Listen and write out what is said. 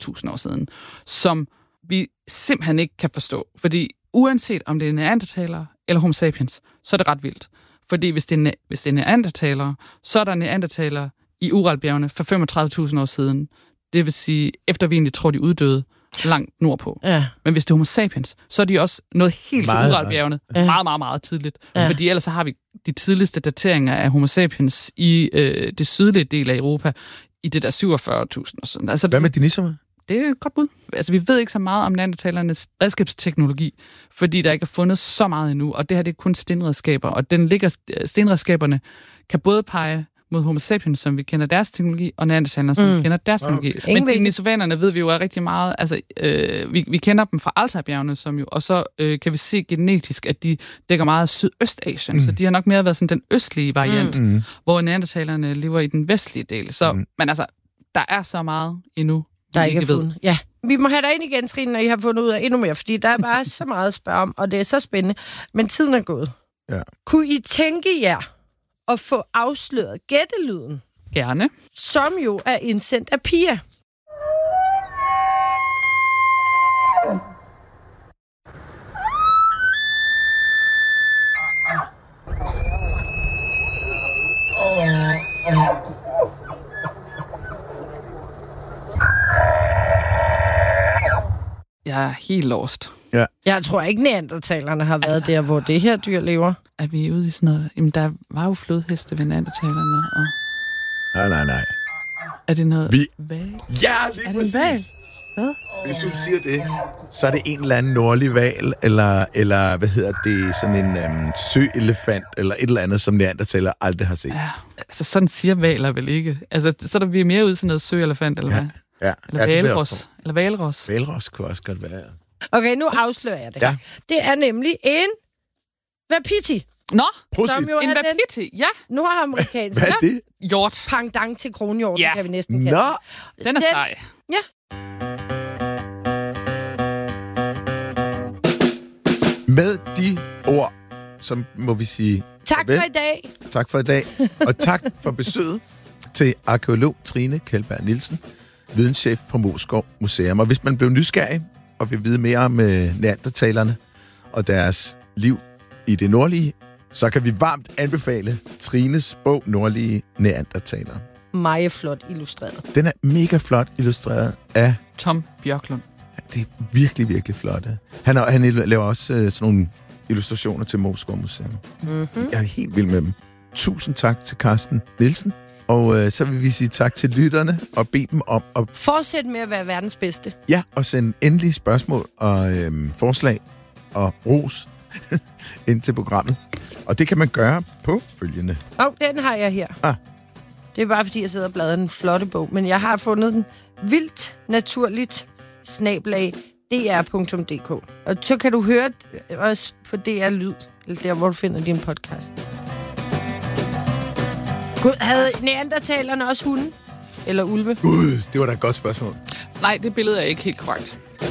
år siden, som vi simpelthen ikke kan forstå. Fordi uanset om det er neandertalere eller homo sapiens, så er det ret vildt. Fordi hvis det er neandertalere, så er der neandertalere i Uralbjergene for 35.000 år siden. Det vil sige, efter vi egentlig tror, de uddøde langt nordpå. Ja. Men hvis det er homo sapiens, så er de også noget helt til Uralbjergene. Meget, meget, meget tidligt. Ja. Fordi ellers så har vi de tidligste dateringer af homo sapiens i det sydlige del af Europa i det der 47.000 og sådan. Altså, hvad med deniserne? Det er et godt bud. Altså, vi ved ikke så meget om neandertalernes redskabsteknologi, fordi der ikke er fundet så meget endnu, og det her det er kun stenredskaber, og stenredskaberne kan både pege mod homo sapiens, som vi kender deres teknologi, og neandertalerne, som vi kender deres teknologi. Men denisovanerne ved vi jo er rigtig meget. Altså, vi kender dem fra Altajbjergene, som jo, og så kan vi se genetisk, at de dækker meget af Sydøstasien, så de har nok mere været sådan den østlige variant, hvor neandertalerne lever i den vestlige del. Så, men altså, der er så meget endnu, der ikke ved. Ja. Vi må have dig ind igen, Trine, når I har fundet ud af endnu mere, fordi der er bare så meget at spørge om, og det er så spændende. Men tiden er gået. Ja. Kunne I tænke jer at få afsløret gættelyden? Gerne. Som jo er indsendt af Pia. Jeg er helt lost. Ja. Jeg tror ikke, neandertalerne har været der, hvor det her dyr lever. Er vi ude i sådan noget? Jamen, der var jo flodheste ved neandertalerne. Og... Nej. Er det noget val? Ja, lige præcis. Er det en val? Hvad? Hvis du siger det, så er det en eller anden nordlig val, eller hvad hedder det, sådan en søelefant, eller et eller andet, som neandertaler aldrig har set. Ja, altså sådan siger valer vel ikke. Altså, så er vi mere ude til noget søelefant, eller hvad? Ja. Eller valros. Eller valros. Valros kunne også godt være. Okay, nu afslører jeg det. Ja. Det er nemlig en wapiti. Nå, en wapiti, ja. Nu har amerikansk. Hvad er det? Hjort. Pendant til kronhjorten, kan vi næsten kalde. Nå, den er sej. Ja. Med de ord, som må vi sige... Tak for i dag. Tak for i dag. Og tak for besøget til arkeolog Trine Kjeldberg Nielsen, videnschef på Moesgaard Museum. Og hvis man blev nysgerrig og vil vide mere om neandertalerne og deres liv i det nordlige, så kan vi varmt anbefale Trines bog Nordlige Neandertalere. Meget flot illustreret. Den er mega flot illustreret af Tom Bjørklund. Det er virkelig, virkelig flot. Han laver også sådan nogle illustrationer til Moesgaard Museum. Mm-hmm. Jeg er helt vild med dem. Tusind tak til Carsten Nielsen. Og så vil vi sige tak til lytterne og bede dem om at... Fortsæt med at være verdens bedste. Ja, og sende endelige spørgsmål og forslag og ros ind til programmet. Og det kan man gøre på følgende. Den har jeg her. Det er bare fordi, jeg sidder og bladrer en flotte bog. Men jeg har fundet den vildt naturligt @dr.dk. Og så kan du høre også på DR Lyd, eller der, hvor du finder din podcast. Gud, havde neandertalerne også hunde? Eller ulve? Det var da et godt spørgsmål. Nej, det billede er ikke helt korrekt.